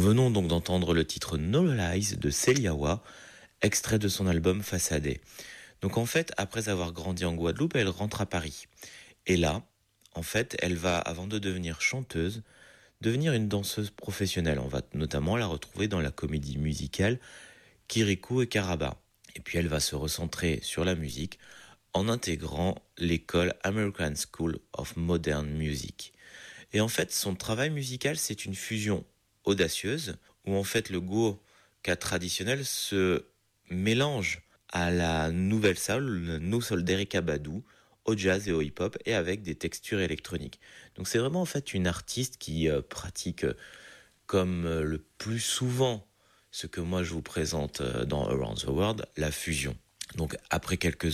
venons donc d'entendre le titre No Lies de Celiawa, extrait de son album Façadé. Donc en fait, après avoir grandi en Guadeloupe, elle rentre à Paris. Et là, en fait, elle va, avant de devenir chanteuse, devenir une danseuse professionnelle. On va notamment la retrouver dans la comédie musicale Kirikou et Karaba. Et puis elle va se recentrer sur la musique en intégrant l'école American School of Modern Music. Et en fait, son travail musical, c'est une fusion audacieuse, où en fait le go-ka traditionnel se mélange à la nouvelle soul, le new soul d'Erykah Badu, au jazz et au hip-hop, et avec des textures électroniques. Donc c'est vraiment en fait une artiste qui pratique comme le plus souvent ce que moi je vous présente dans Around the World, la fusion. Donc après quelques